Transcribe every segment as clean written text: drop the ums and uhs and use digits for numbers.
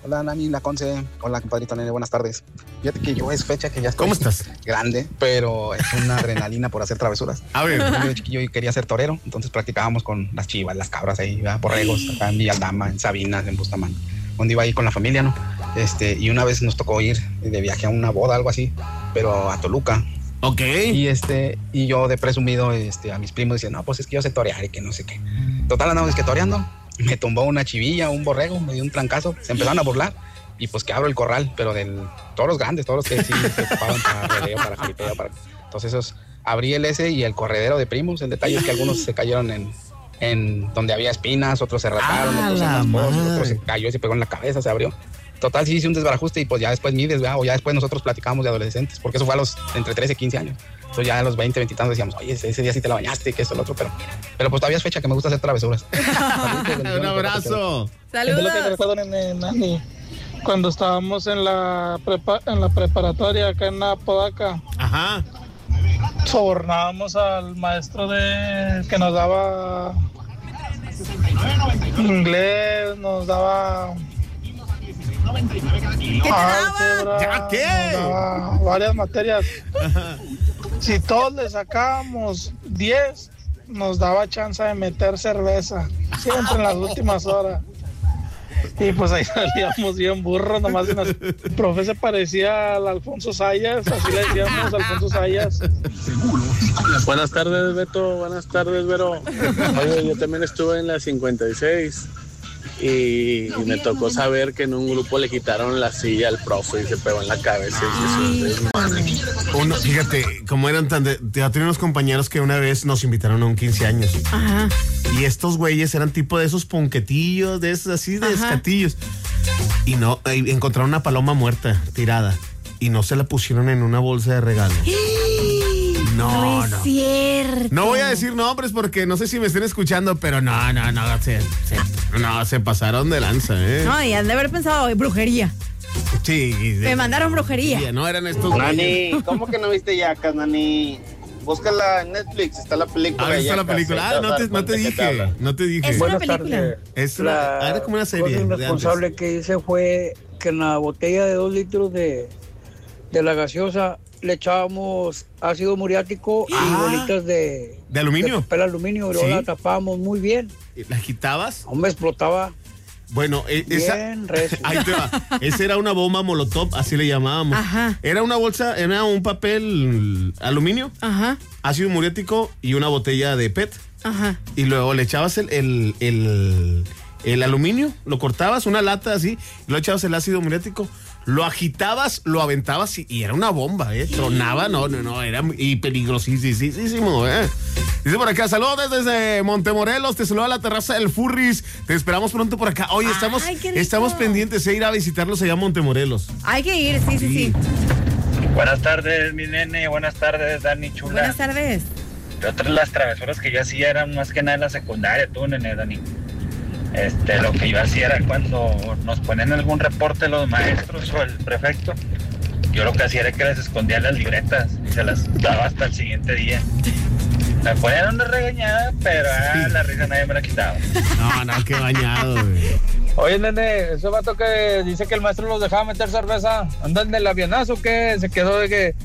Hola, Nani, la Conce. Hola, compadrito Nene, buenas tardes. Fíjate que yo es fecha que ya estoy... ¿Cómo estás? Grande, pero es una adrenalina por hacer travesuras. A ver. Yo de chiquillo quería ser torero, entonces practicábamos con las chivas, las cabras ahí, ¿verdad? Borregos, acá en Villaldama, en Sabinas, en Bustamante, donde iba ahí con la familia, ¿no? Y una vez nos tocó ir de viaje a una boda, algo así, pero a Toluca. Ok. Y yo de presumido, a mis primos decían, no, pues es que yo sé torear y que no sé qué. Total, andamos toreando. Me tumbó una chivilla, un borrego, me dio un trancazo, se empezaron a burlar y pues que abro el corral, pero todos los grandes, todos los que sí se ocupaban para rodeo, para jaripeo, entonces esos, abrí el ese y el corredero de primos. El detalle es que algunos se cayeron en donde había espinas, otros se rataron, otros en las cosas, otros se cayó y se pegó en la cabeza, se abrió. Total, sí hice un desbarajuste y pues ya después mides, ¿verdad? O ya después nosotros platicamos de adolescentes, porque eso fue a los entre 13 y 15 años. Entonces ya a los 20 y tantos decíamos, oye, ese día sí te la bañaste, que esto, lo otro, pero pues todavía es fecha que me gusta hacer travesuras. Un abrazo. Saludos. Es lo que recuerdo, Nani, cuando estábamos en la preparatoria acá en Apodaca. Ajá. Sobornábamos al maestro que nos daba inglés, nos daba... ¿Ya qué? Nos daba varias materias. Si todos le sacábamos 10, nos daba chance de meter cerveza, siempre en las últimas horas. Y pues ahí salíamos bien burros, nomás el profe se parecía al Alfonso Sayas, así le decíamos Alfonso Sayas. Buenas tardes, Beto, buenas tardes, Vero. Oye, yo también estuve en la 56 y me tocó saber que en un grupo le quitaron la silla al profe y se pegó en la cabeza. Fíjate, como eran ya tenía unos compañeros que una vez nos invitaron a un 15 años. Ajá. Y estos güeyes eran tipo de esos ponquetillos, de esos así, de escatillos. Y no, encontraron una paloma muerta, tirada. Y no se la pusieron en una bolsa de regalo. No es cierto. No voy a decir nombres porque no sé si me estén escuchando, pero no, se pasaron de lanza, ¿eh? No, y han de haber pensado, brujería. Sí. Me mandaron brujería. No eran estos. Nani, ¿cómo que no viste Yacas, Nani? Búscala en Netflix, está la película. Está la película. No te dije. Es una película. Era como una serie. Lo irresponsable que hice fue que en la botella de 2 litros de la gaseosa le echábamos ácido muriático y bolitas de aluminio. De papel aluminio, y luego la tapábamos muy bien. ¿La quitabas? Hombre, explotaba. Bueno, bien recio. Ahí te va. Esa era una bomba molotov, así le llamábamos. Ajá. Era una bolsa, era un papel aluminio, ajá, ácido muriático y una botella de PET. Ajá. Y luego le echabas el aluminio, lo cortabas, una lata así, y lo echabas el ácido muriático. Lo agitabas, lo aventabas y era una bomba, tronaba, era peligrosísimo, Dice por acá, saludos desde Montemorelos, te saluda la terraza del Furris, te esperamos pronto por acá. Oye, estamos pendientes de ir a visitarlos allá a Montemorelos. Hay que ir, sí. Buenas tardes, mi nene, buenas tardes, Dani chula. Buenas tardes. De otras las travesuras que yo hacía eran más que nada en la secundaria, tú, nene, Dani. Lo que yo hacía era cuando nos ponían algún reporte los maestros o el prefecto, yo lo que hacía era que les escondía las libretas y se las daba hasta el siguiente día. Me ponían una regañada, pero la risa nadie me la quitaba. No, qué bañado, güey. Oye, nene, ese vato que dice que el maestro los dejaba meter cerveza, ¿andan del avionazo o qué? Se quedó de que...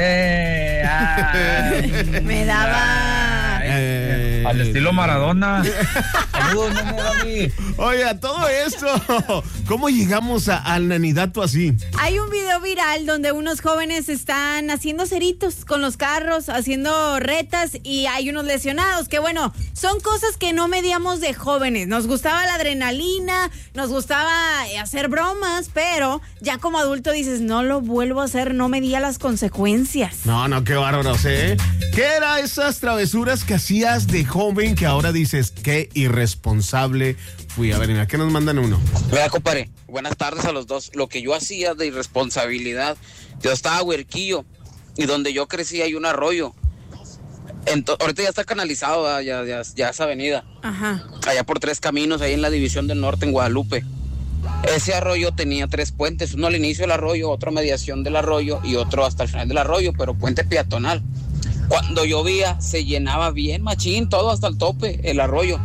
me daba... al estilo Maradona. Saludos, nene, Dani. Oye, a todo esto, ¿cómo llegamos al nanidato así? Hay un video viral donde unos jóvenes están haciendo ceritos con los carros, haciendo retas, y hay unos lesionados, que bueno, son cosas que no medíamos de jóvenes. Nos gustaba la adrenalina, nos gustaba hacer bromas, pero ya como adulto dices, no lo vuelvo a hacer, no medía las consecuencias. No, qué bárbaros, ¿eh? ¿Qué eran esas travesuras que hacías de joven que ahora dices, qué irresponsable fui? A ver, mira, ¿qué nos mandan uno? Mira, compadre, buenas tardes a los dos. Lo que yo hacía de irresponsabilidad, yo estaba huerquillo y donde yo crecí hay un arroyo. Ahorita ya está canalizado, ya esa avenida. Ajá. Allá por 3 caminos, ahí en la División del Norte, en Guadalupe. Ese arroyo tenía 3 puentes, uno al inicio del arroyo, otro a mediación del arroyo y otro hasta el final del arroyo, pero puente peatonal. Cuando llovía se llenaba bien, machín, todo hasta el tope, el arroyo.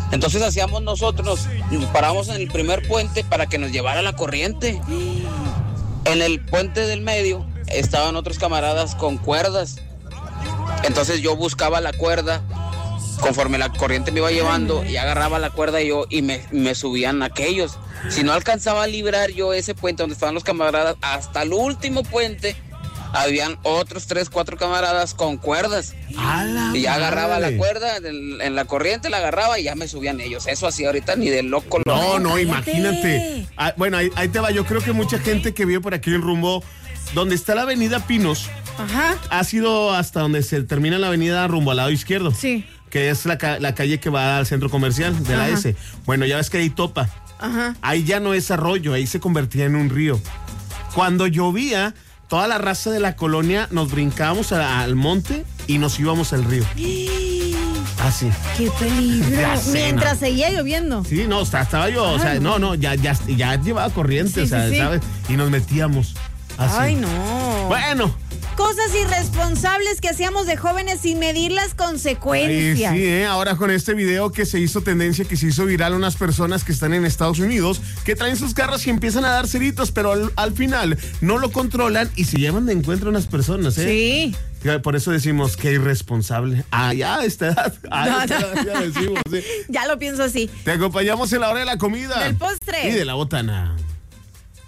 Entonces hacíamos nosotros, nos paramos en el primer puente para que nos llevara la corriente. En el puente del medio estaban otros camaradas con cuerdas. Entonces yo buscaba la cuerda, conforme la corriente me iba llevando, y agarraba la cuerda y me subían aquellos. Si no alcanzaba a librar yo ese puente donde estaban los camaradas, hasta el último puente habían otros 3, 4 camaradas con cuerdas. Y ya agarraba la cuerda en la corriente, la agarraba y ya me subían ellos. Eso así ahorita ni de loco. No, imagínate. Bueno, ahí te va. Yo creo que mucha gente que vive por aquí en rumbo, donde está la avenida Pinos, ha sido hasta donde se termina la avenida rumbo al lado izquierdo. Sí. Que es la calle que va al centro comercial de la S. Bueno, ya ves que ahí topa. Ahí ya no es arroyo, ahí se convertía en un río. Cuando llovía, toda la raza de la colonia nos brincábamos al monte y nos íbamos al río. Así. ¡Qué peligro! Mientras no. seguía lloviendo. Sí, no, estaba yo, ya llevaba corriente, ¿sabes? Y nos metíamos así. Ay, no. Bueno. Cosas irresponsables que hacíamos de jóvenes sin medir las consecuencias. Sí, ahora con este video que se hizo tendencia, que se hizo viral, unas personas que están en Estados Unidos, que traen sus carros y empiezan a dar ceritos, pero al final no lo controlan y se llevan de encuentro a unas personas, Sí. Por eso decimos que irresponsable. Ya a esta edad. Ya decimos, Ya lo pienso así. Te acompañamos en la hora de la comida. Del postre. Y de la botana.